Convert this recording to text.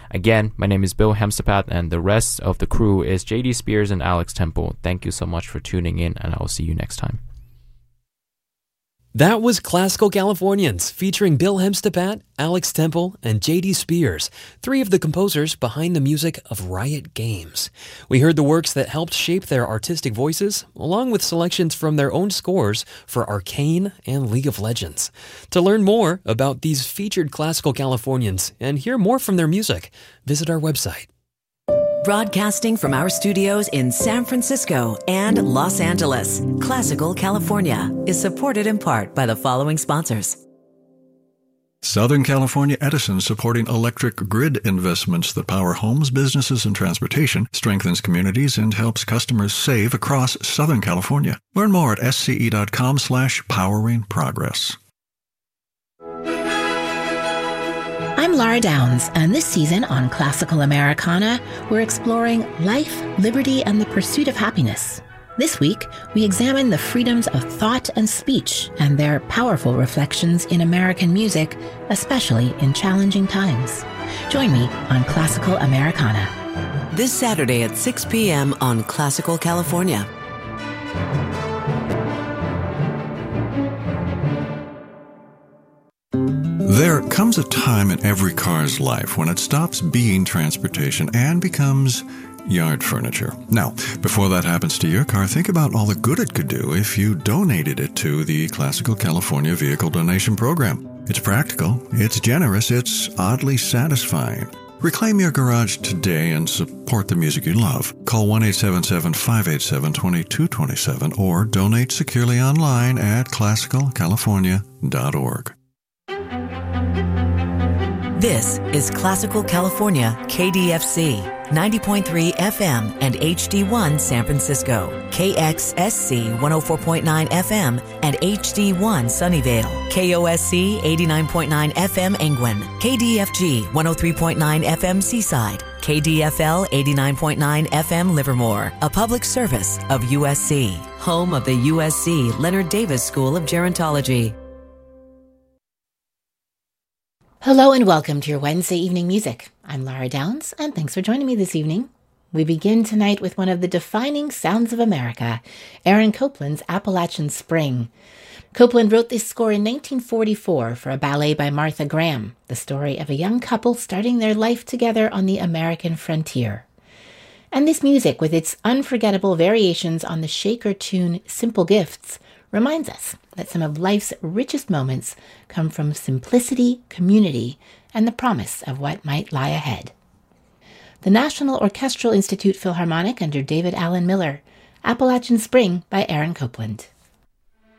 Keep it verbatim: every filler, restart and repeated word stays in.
Again, my name is Bill Hemstepat, and the rest of the crew is J D Spears and Alex Temple. Thank you so much for tuning in, and I will see you next time. That was Classical Californians, featuring Bill Hemstepat, Alex Temple, and J D Spears, three of the composers behind the music of Riot Games. We heard the works that helped shape their artistic voices, along with selections from their own scores for Arcane and League of Legends. To learn more about these featured Classical Californians and hear more from their music, visit our website. Broadcasting from our studios in San Francisco and Los Angeles, Classical California is supported in part by the following sponsors. Southern California Edison, supporting electric grid investments that power homes, businesses, and transportation, strengthens communities, and helps customers save across Southern California. Learn more at sce.com slash powering progress. I'm Laura Downs, and this season on Classical Americana, we're exploring life, liberty, and the pursuit of happiness. This week, we examine the freedoms of thought and speech and their powerful reflections in American music, especially in challenging times. Join me on Classical Americana. This Saturday at six p.m. on Classical California. There comes a time in every car's life when it stops being transportation and becomes yard furniture. Now, before that happens to your car, think about all the good it could do if you donated it to the Classical California Vehicle Donation Program. It's practical, it's generous, it's oddly satisfying. Reclaim your garage today and support the music you love. Call one eight seven seven, five eight seven, two two two seven or donate securely online at classical california dot org. This is Classical California K D F C, ninety point three F M and H D one San Francisco, K X S C one oh four point nine F M and H D one Sunnyvale, K O S C eighty-nine point nine F M Angwin, K D F G one oh three point nine F M Seaside, K D F L eighty-nine point nine F M Livermore, a public service of U S C, home of the U S C Leonard Davis School of Gerontology. Hello and welcome to your Wednesday evening music. I'm Laura Downs, and thanks for joining me this evening. We begin tonight with one of the defining sounds of America, Aaron Copland's Appalachian Spring. Copland wrote this score in nineteen forty-four for a ballet by Martha Graham, the story of a young couple starting their life together on the American frontier. And this music, with its unforgettable variations on the Shaker tune Simple Gifts, reminds us that some of life's richest moments come from simplicity, community, and the promise of what might lie ahead. The National Orchestral Institute Philharmonic under David Allen Miller, Appalachian Spring by Aaron Copland.